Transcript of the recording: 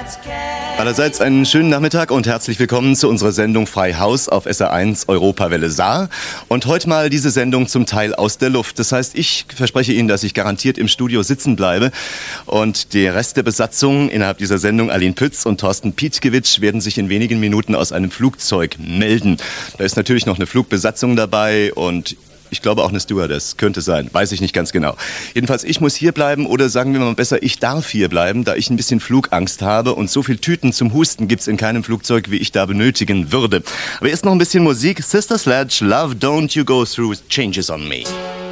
Allerseits einen schönen Nachmittag und herzlich willkommen zu unserer Sendung Frei Haus auf SR1 Europawelle Saar. Und heute mal diese Sendung zum Teil aus der Luft. Das heißt, ich verspreche Ihnen, dass ich garantiert im Studio sitzen bleibe. Und der Rest der Besatzung innerhalb dieser Sendung, Aline Pütz und Thorsten Pietkiewicz, werden sich in wenigen Minuten aus einem Flugzeug melden. Da ist natürlich noch eine Flugbesatzung dabei und ich glaube auch eine Stewardess, könnte sein, weiß ich nicht ganz genau. Jedenfalls, ich muss hier bleiben oder sagen wir mal besser, ich darf hier bleiben, da ich ein bisschen Flugangst habe und so viel Tüten zum Husten gibt's in keinem Flugzeug, wie ich da benötigen würde. Aber erst noch ein bisschen Musik. Sister Sledge, Love Don't You Go Through Changes on Me.